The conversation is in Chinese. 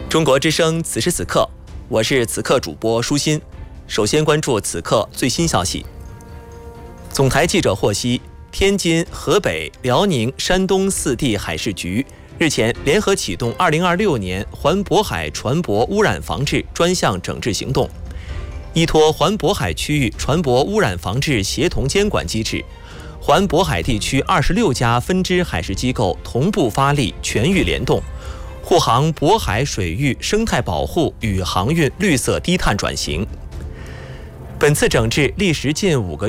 中国之声此时此刻，我是此刻主播舒心。首先关注此刻最新消息。总台记者获悉，天津、河北、辽宁、山东4地海事局日前联合启动2026年环渤海船舶污染防治专项整治行动，依托环渤海区域船舶污染防治协同监管机制，环渤海地区26家分支海事机构同步发力，全域联动，护航渤海水域生态保护与航运绿色低碳转型。本次整治历时近5个月。